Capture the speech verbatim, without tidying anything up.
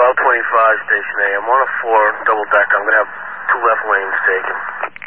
L twenty-five, Station A. I'm on a four, double deck. I'm going to have two left lanes taken.